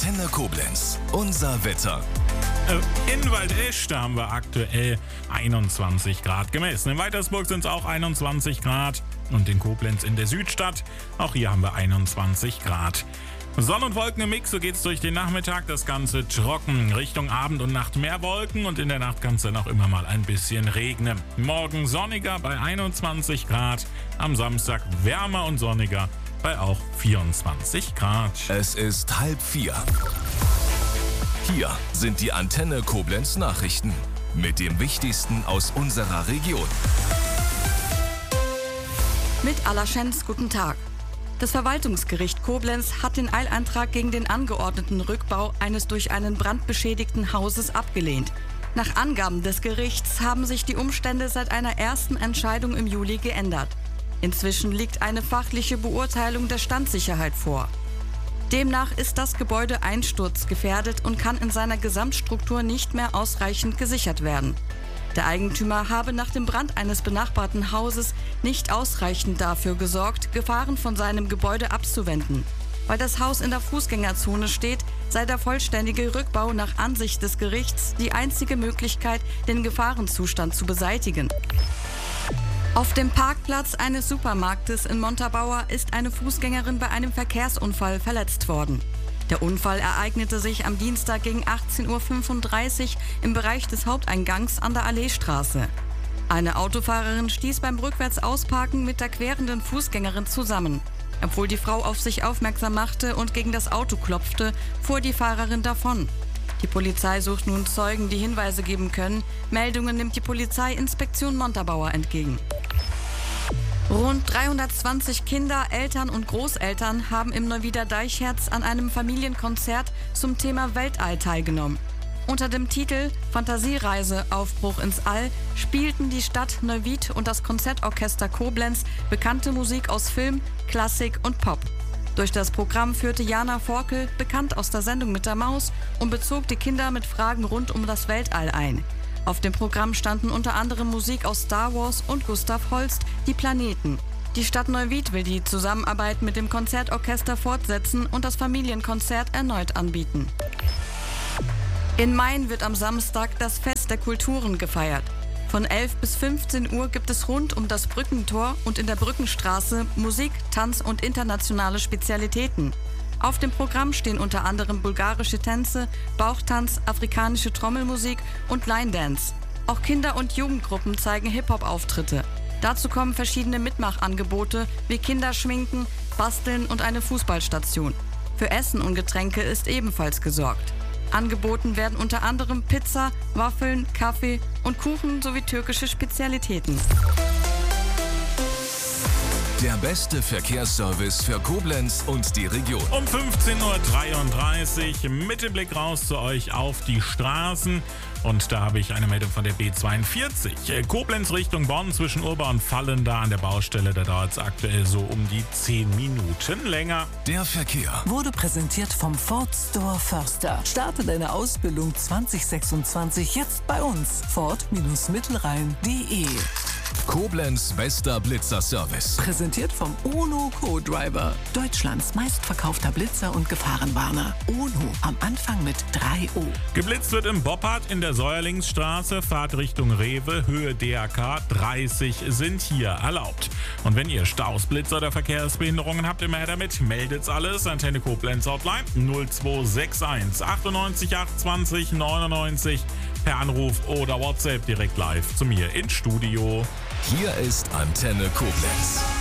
Antenne Koblenz. Unser Wetter. In Waldesch, da haben wir aktuell 21 Grad gemessen. In Weitersburg sind es auch 21 Grad. Und in Koblenz in der Südstadt, auch hier haben wir 21 Grad. Sonne und Wolken im Mix, so geht's durch den Nachmittag. Das Ganze trocken. Richtung Abend und Nacht mehr Wolken und in der Nacht kann es dann auch immer mal ein bisschen regnen. Morgen sonniger bei 21 Grad. Am Samstag wärmer und sonniger bei auch 24 Grad. Es ist 3:30. Hier sind die Antenne Koblenz Nachrichten mit dem Wichtigsten aus unserer Region. Mit Alla Schenz, guten Tag. Das Verwaltungsgericht Koblenz hat den Eilantrag gegen den angeordneten Rückbau eines durch einen Brand beschädigten Hauses abgelehnt. Nach Angaben des Gerichts haben sich die Umstände seit einer ersten Entscheidung im Juli geändert. Inzwischen liegt eine fachliche Beurteilung der Standsicherheit vor. Demnach ist das Gebäude einsturzgefährdet und kann in seiner Gesamtstruktur nicht mehr ausreichend gesichert werden. Der Eigentümer habe nach dem Brand eines benachbarten Hauses nicht ausreichend dafür gesorgt, Gefahren von seinem Gebäude abzuwenden. Weil das Haus in der Fußgängerzone steht, sei der vollständige Rückbau nach Ansicht des Gerichts die einzige Möglichkeit, den Gefahrenzustand zu beseitigen. Auf dem Parkplatz eines Supermarktes in Montabaur ist eine Fußgängerin bei einem Verkehrsunfall verletzt worden. Der Unfall ereignete sich am Dienstag gegen 18:35 Uhr im Bereich des Haupteingangs an der Alleestraße. Eine Autofahrerin stieß beim Rückwärtsausparken mit der querenden Fußgängerin zusammen. Obwohl die Frau auf sich aufmerksam machte und gegen das Auto klopfte, fuhr die Fahrerin davon. Die Polizei sucht nun Zeugen, die Hinweise geben können. Meldungen nimmt die Polizeiinspektion Montabaur entgegen. Rund 320 Kinder, Eltern und Großeltern haben im Neuwieder Deichherz an einem Familienkonzert zum Thema Weltall teilgenommen. Unter dem Titel Fantasiereise Aufbruch ins All spielten die Stadt Neuwied und das Konzertorchester Koblenz bekannte Musik aus Film, Klassik und Pop. Durch das Programm führte Jana Forkel, bekannt aus der Sendung mit der Maus, und bezog die Kinder mit Fragen rund um das Weltall ein. Auf dem Programm standen unter anderem Musik aus Star Wars und Gustav Holst, Die Planeten. Die Stadt Neuwied will die Zusammenarbeit mit dem Konzertorchester fortsetzen und das Familienkonzert erneut anbieten. In Main wird am Samstag das Fest der Kulturen gefeiert. Von 11 bis 15 Uhr gibt es rund um das Brückentor und in der Brückenstraße Musik, Tanz und internationale Spezialitäten. Auf dem Programm stehen unter anderem bulgarische Tänze, Bauchtanz, afrikanische Trommelmusik und Line Dance. Auch Kinder- und Jugendgruppen zeigen Hip-Hop-Auftritte. Dazu kommen verschiedene Mitmachangebote wie Kinderschminken, Basteln und eine Fußballstation. Für Essen und Getränke ist ebenfalls gesorgt. Angeboten werden unter anderem Pizza, Waffeln, Kaffee und Kuchen sowie türkische Spezialitäten. Der beste Verkehrsservice für Koblenz und die Region. Um 15:33 Uhr mit dem Blick raus zu euch auf die Straßen. Und da habe ich eine Meldung von der B42. Koblenz Richtung Bonn zwischen Urba und Fallen, da an der Baustelle. Da dauert es aktuell so um die 10 Minuten länger. Der Verkehr wurde präsentiert vom Ford Store Förster. Starte deine Ausbildung 2026 jetzt bei uns. Ford-Mittelrhein.de. Koblenz bester Blitzerservice. Präsentiert vom UNO Co-Driver. Deutschlands meistverkaufter Blitzer und Gefahrenwarner. UNO am Anfang mit 3O. Geblitzt wird im Boppard in der Säuerlingsstraße. Fahrt Richtung Rewe, Höhe DRK 30 sind hier erlaubt. Und wenn ihr Staus, Blitzer oder Verkehrsbehinderungen habt, immer her damit. Meldet's alles. Antenne Koblenz Hotline 0261 98 820 99 per Anruf oder WhatsApp direkt live zu mir ins Studio. Hier ist Antenne Koblenz.